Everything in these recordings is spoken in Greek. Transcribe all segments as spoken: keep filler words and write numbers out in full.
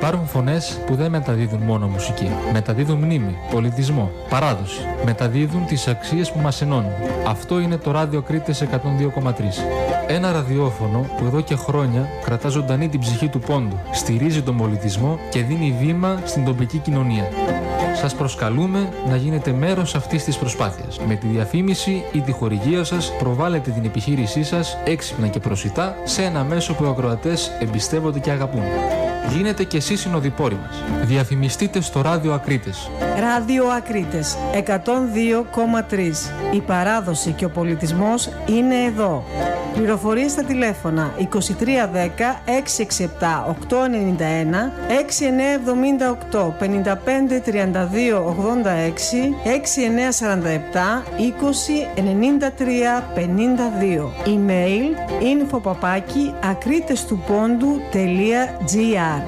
Υπάρχουν φωνές που δεν μεταδίδουν μόνο μουσική. Μεταδίδουν μνήμη, πολιτισμό, παράδοση. Μεταδίδουν τις αξίες που μας ενώνουν. Αυτό είναι το Ράδιο Κρήτες εκατόν δύο κόμμα τρία. Ένα ραδιόφωνο που εδώ και χρόνια κρατά ζωντανή την ψυχή του πόντου, στηρίζει τον πολιτισμό και δίνει βήμα στην τοπική κοινωνία. Σας προσκαλούμε να γίνετε μέρος αυτής της προσπάθειας. Με τη διαφήμιση ή τη χορηγία σας προβάλλετε την επιχείρησή σας έξυπνα και προσιτά σε ένα μέσο που οι ακροατές εμπιστεύονται και αγαπούν. Γίνετε κι εσείς συνοδοιπόροι μας. Διαφημιστείτε στο Ράδιο Ακρίτες. Ράδιο Ακρίτες εκατόν δύο κόμμα τρία. Η παράδοση και ο πολιτισμός είναι εδώ. Πληροφορίες στα τηλέφωνα είκοσι τρία δέκα έξι έξι επτά οκτώ εννιά ένα, έξι εννιά εβδομήντα οκτώ πενήντα πέντε τριάντα δύο ογδόντα έξι, έξι εννιά σαράντα επτά είκοσι ενενήντα τρία πενήντα δύο. Email info παπάκι ακρίτεστουπόντου.gr.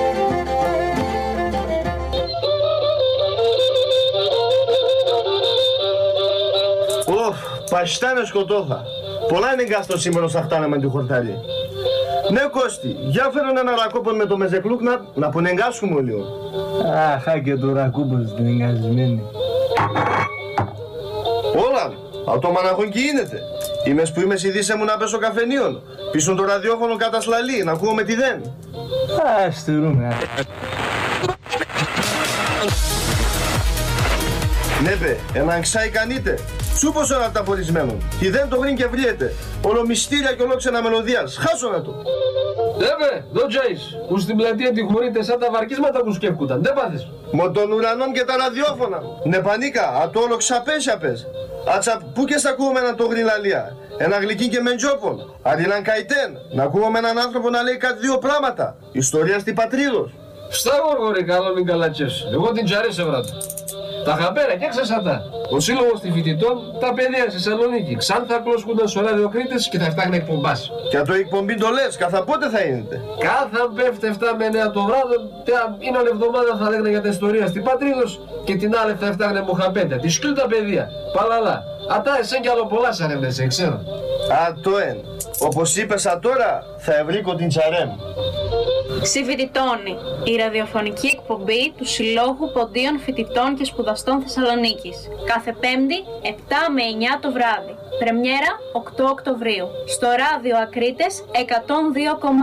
Ωχ, παστάνε σκοτώθα. Πολλά είναι γκάστο σήμερα στα χτάναμε του χορτάρι. Ναι Κώστη, για φέρουν ένα ρακόπον με το μεζεκλούκ να, να πονεγκάσουμε λίγο. Αχα και το ρακόπον στην εγκασμένη. Όλα, από το μαναχονκι γίνεται. Είμαι που είμαι ειδήσε μου να πέσω καφενείων. Πίσω το ραδιόφωνο κατά σλαλή, να ακούω με τι δεν. Α, στερούμε. Ναι παι, έναν ξάι κανείτε. Σούπος όλα τα πορισμένων. Τι δεν το γρήν και βριέται. Όλο μυστήρια και ολόξενα μελωδίας. Χάσω να το. Δεύε, δω τζάις, που στην πλατεία τη χωρείτε σαν τα βαρκίσματα που σκέφκουταν. Δεν πάθεις. Μο των ουρανών και τα ραδιόφωνα. Ναι πανίκα, α το όλο ξαπέσια πες. Άτσα που και στα ακούμε έναν το γρυλαλία. Ένα γλυκί και μεντζόπον. Αντί έναν καητέν. Να ακούμε έναν άνθρωπο να λέει κάτι δύο πράγματα. Ιστορία στη πατρίδος. Στα γοργορή καλό μην καλατσές. Εγώ την τζαρέσε βράτα. Τα χαπέρα και ξεσατά. Ο σύλλογος των φοιτητών, τα παιδιά στη Θεσσαλονίκη. Ξάνθα κλώσκονταν στο Ράδιο Κρήτες και θα φτιάχνει εκπομπάς. Και το εκπομπή το λες, καθα πότε θα γίνεται. Κάθε πέφτει εφτά με εννιά το βράδυ, είναι όλη εβδομάδα θα λέγανε για την ιστορία στην Πατρίδος και την άλλη θα φτιάχνει μοχαπέντα. Τη σκύλ τα παιδιά. Παλαλά. Ατά εσέν κι άλλο πολλά σαν έμνεσαι, ξέρω. Α, το εν. Όπως είπες α τώρα, θα ευρύκω την τσαρέμ. Συμφοιτητώνει, η ραδιοφωνική εκπομπή του Συλλόγου Ποντίων Φοιτητών και Σπουδαστών Θεσσαλονίκης. Κάθε Πέμπτη, επτά με εννιά το βράδυ. Πρεμιέρα, οκτώ Οκτωβρίου. Στο Ράδιο Ακρίτες εκατόν δύο κόμμα τρία.